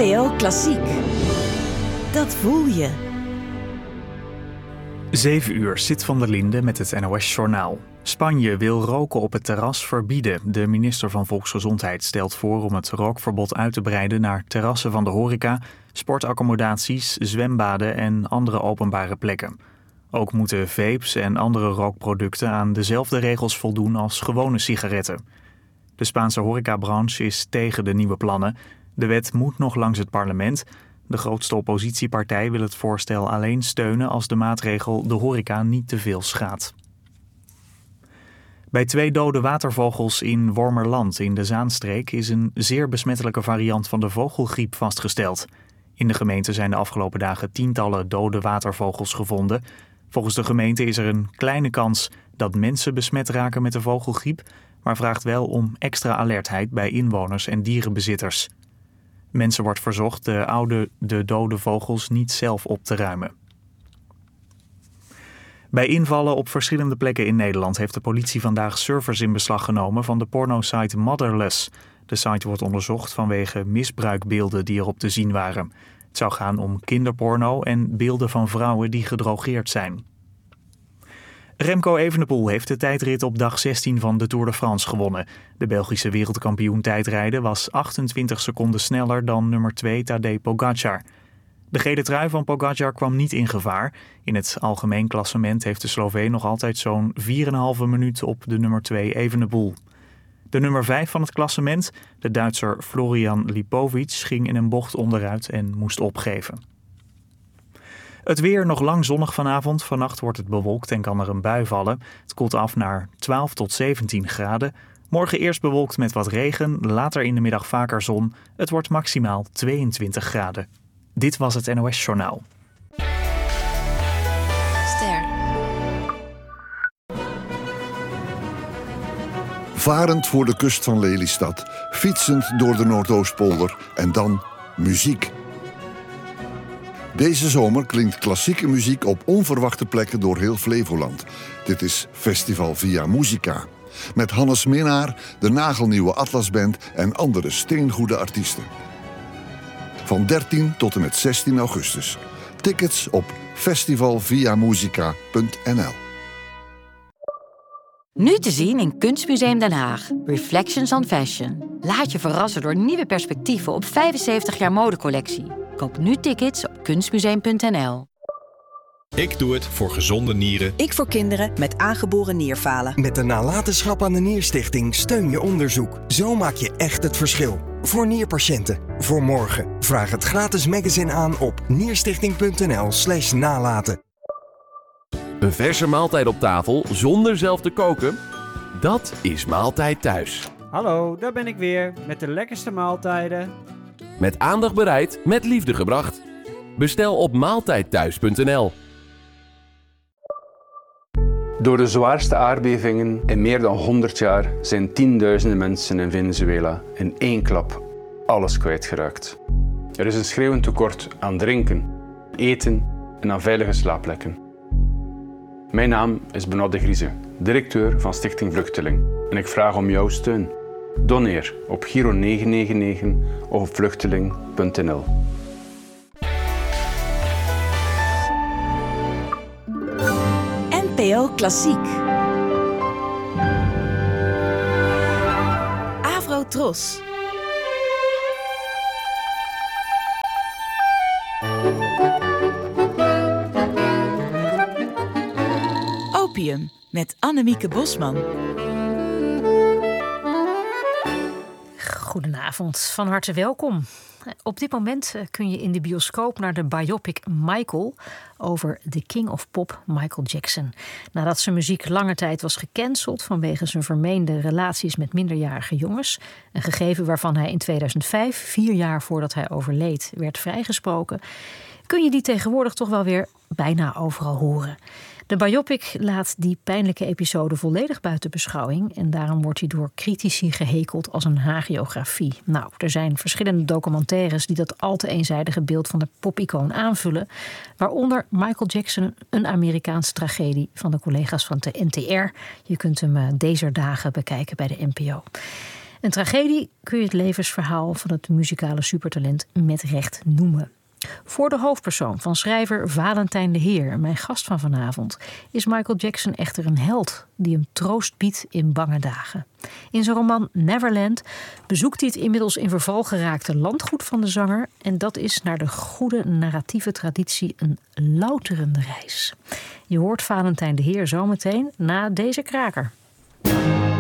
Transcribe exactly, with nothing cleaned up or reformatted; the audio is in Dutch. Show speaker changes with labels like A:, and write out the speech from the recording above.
A: N P O Klassiek. Dat voel je.
B: Zeven uur, Sit van der Linde met het N O S-journaal. Spanje wil roken op het terras verbieden. De minister van Volksgezondheid stelt voor om het rookverbod uit te breiden naar terrassen van de horeca, sportaccommodaties, zwembaden en andere openbare plekken. Ook moeten vapes en andere rookproducten aan dezelfde regels voldoen als gewone sigaretten. De Spaanse horecabranche is tegen de nieuwe plannen. De wet moet nog langs het parlement. De grootste oppositiepartij wil het voorstel alleen steunen als de maatregel de horeca niet te veel schaadt. Bij twee dode watervogels in Wormerland in de Zaanstreek is een zeer besmettelijke variant van de vogelgriep vastgesteld. In de gemeente zijn de afgelopen dagen tientallen dode watervogels gevonden. Volgens de gemeente is er een kleine kans dat mensen besmet raken met de vogelgriep, maar vraagt wel om extra alertheid bij inwoners en dierenbezitters. Mensen wordt verzocht de oude, de dode vogels niet zelf op te ruimen. Bij invallen op verschillende plekken in Nederland heeft de politie vandaag servers in beslag genomen van de pornosite Motherless. De site wordt onderzocht vanwege misbruikbeelden die erop te zien waren. Het zou gaan om kinderporno en beelden van vrouwen die gedrogeerd zijn. Remco Evenepoel heeft de tijdrit op dag zestien van de Tour de France gewonnen. De Belgische wereldkampioen tijdrijden was achtentwintig seconden sneller dan nummer twee Tadej Pogačar. De gele trui van Pogačar kwam niet in gevaar. In het algemeen klassement heeft de Sloveen nog altijd zo'n vier komma vijf minuut op de nummer twee Evenepoel. De nummer vijf van het klassement, de Duitser Florian Lipovic, ging in een bocht onderuit en moest opgeven. Het weer nog lang zonnig vanavond. Vannacht wordt het bewolkt en kan er een bui vallen. Het koelt af naar twaalf tot zeventien graden. Morgen eerst bewolkt met wat regen, later in de middag vaker zon. Het wordt maximaal tweeëntwintig graden. Dit was het N O S-journaal.
A: Ster.
C: Varend voor de kust van Lelystad, fietsend door de Noordoostpolder en dan muziek. Deze zomer klinkt klassieke muziek op onverwachte plekken door heel Flevoland. Dit is Festival Via Musica. Met Hannes Minnaar, de nagelnieuwe Atlasband en andere steengoede artiesten. Van dertien tot en met zestien augustus. Tickets op festival via musica punt n l.
D: Nu te zien in Kunstmuseum Den Haag. Reflections on Fashion. Laat je verrassen door nieuwe perspectieven op vijfenzeventig jaar modecollectie. Koop nu tickets op kunstmuseum punt n l.
E: Ik doe het voor gezonde nieren.
A: Ik voor kinderen met aangeboren nierfalen.
F: Met de nalatenschap aan de Nierstichting steun je onderzoek. Zo maak je echt het verschil. Voor nierpatiënten. Voor morgen. Vraag het gratis magazine aan op nierstichting punt n l slash nalaten.
G: Een verse maaltijd op tafel zonder zelf te koken? Dat is Maaltijd Thuis.
H: Hallo, daar ben ik weer met de lekkerste maaltijden.
G: Met aandacht bereid, met liefde gebracht. Bestel op maaltijd thuis punt n l.
I: Door de zwaarste aardbevingen in meer dan honderd jaar zijn tienduizenden mensen in Venezuela in één klap alles kwijtgeraakt. Er is een schreeuwend tekort aan drinken, eten en aan veilige slaapplekken. Mijn naam is Benoît de Grieze, directeur van Stichting Vluchteling en ik vraag om jouw steun. Doneer op Giro negen negen negen of op vluchteling punt n l.
A: N P O Klassiek. Avro Tros. Opium met Annemieke Bosman.
J: Goedenavond, van harte welkom. Op dit moment kun je in de bioscoop naar de biopic Michael over de King of Pop, Michael Jackson. Nadat zijn muziek lange tijd was gecanceld vanwege zijn vermeende relaties met minderjarige jongens, een gegeven waarvan hij in tweeduizend vijf, vier jaar voordat hij overleed, werd vrijgesproken, kun je die tegenwoordig toch wel weer bijna overal horen. De biopic laat die pijnlijke episode volledig buiten beschouwing en daarom wordt hij door critici gehekeld als een hagiografie. Nou, er zijn verschillende documentaires die dat al te eenzijdige beeld van de popicoon aanvullen, waaronder Michael Jackson, een Amerikaanse tragedie van de collega's van de N T R. Je kunt hem deze dagen bekijken bij de N P O. Een tragedie kun je het levensverhaal van het muzikale supertalent met recht noemen. Voor de hoofdpersoon van schrijver Valentijn de Heer, mijn gast van vanavond, is Michael Jackson echter een held die hem troost biedt in bange dagen. In zijn roman Neverland bezoekt hij het inmiddels in verval geraakte landgoed van de zanger en dat is naar de goede narratieve traditie een louterende reis. Je hoort Valentijn de Heer zometeen na deze kraker.